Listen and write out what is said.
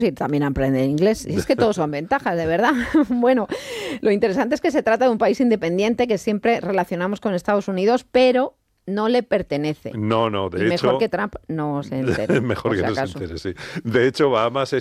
Sí, también aprender inglés. Y es que todos son ventajas, de verdad. Bueno, lo interesante es que se trata de un país independiente que siempre relacionamos con Estados Unidos, pero no le pertenece. No, Y de mejor hecho, que Trump no se entere, mejor por que si no se acaso. entere, sí. De hecho, Bahamas es